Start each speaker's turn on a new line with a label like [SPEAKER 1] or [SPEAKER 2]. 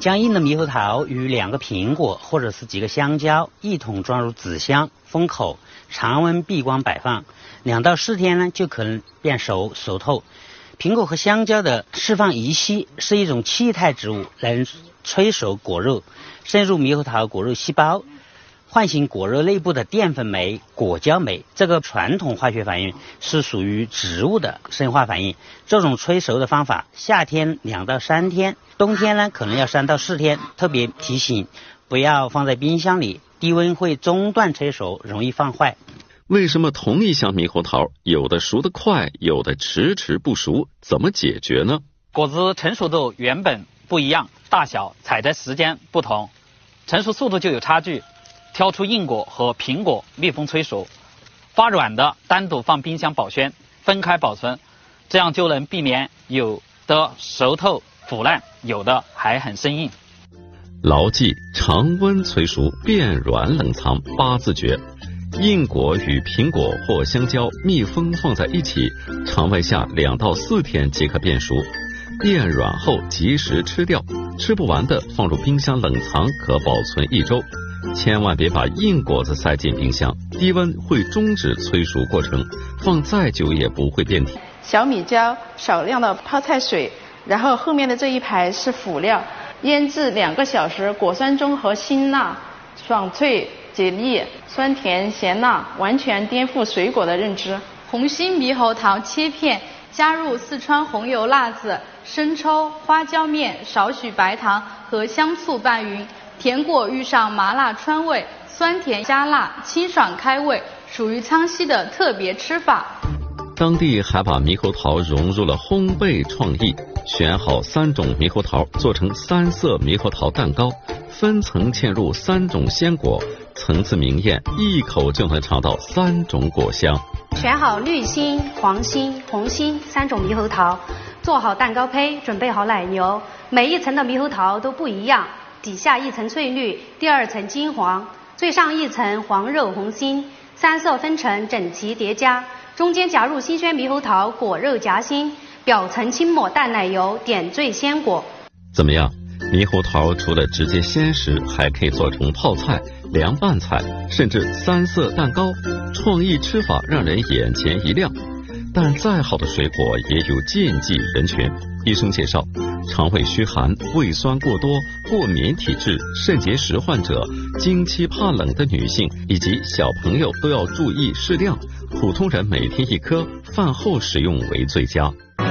[SPEAKER 1] 将硬的猕猴桃与2个苹果或者是几个香蕉一同装入纸箱，封口，常温闭关摆放，2到4天呢就可能变熟透。苹果和香蕉的释放乙烯是一种气态植物，能催熟果肉，渗入猕猴桃果肉细胞，唤醒果肉内部的淀粉酶、果胶酶。这个传统化学反应是属于植物的生化反应。这种催熟的方法，夏天2到3天，冬天呢可能要3到4天。特别提醒，不要放在冰箱里，低温会中断催熟，容易放坏。
[SPEAKER 2] 为什么同一箱猕猴桃，有的熟得快，有的迟迟不熟？怎么解决呢？
[SPEAKER 3] 果子成熟度原本不一样，大小、采摘时间不同，成熟速度就有差距。挑出硬果和苹果密封催熟，发软的单独放冰箱保鲜，分开保存，这样就能避免有的熟透腐烂，有的还很生硬。
[SPEAKER 2] 牢记常温催熟，变软冷藏8字诀。硬果与苹果或香蕉密封放在一起，常温下2到4天即可变熟。变软后及时吃掉，吃不完的放入冰箱冷藏，可保存1周。千万别把硬果子塞进冰箱，低温会终止催熟过程，放再久也不会变体。
[SPEAKER 4] 小米椒少量的泡菜水，然后后面的这一排是辅料，腌制2个小时，果酸中和辛辣，爽脆解腻，酸甜咸辣，完全颠覆水果的认知。
[SPEAKER 5] 红心猕猴桃切片，加入四川红油辣子、生抽、花椒面、少许白糖和香醋拌匀。甜果遇上麻辣川味，酸甜加辣，清爽开胃，属于苍溪的特别吃法。
[SPEAKER 2] 当地还把猕猴桃融入了烘焙创意，选好3种猕猴桃做成3色猕猴桃蛋糕，分层嵌入3种鲜果，层次明艳，一口就能尝到3种果香。
[SPEAKER 6] 选好绿心、黄心、红心3种猕猴桃，做好蛋糕胚，准备好奶油，每一层的猕猴桃都不一样。底下1层翠绿，第2层金黄，最上1层黄肉红心，3色分成整齐叠加，中间夹入新鲜猕猴桃果肉夹心，表层轻抹淡奶油，点缀鲜果。
[SPEAKER 2] 怎么样？猕猴桃除了直接鲜食，还可以做成泡菜、凉拌菜，甚至3色蛋糕，创意吃法让人眼前一亮。但再好的水果也有禁忌人群。医生介绍，肠胃虚寒、胃酸过多、过敏体质、肾结石患者、经期怕冷的女性以及小朋友都要注意适量，普通人每天1颗，饭后食用为最佳。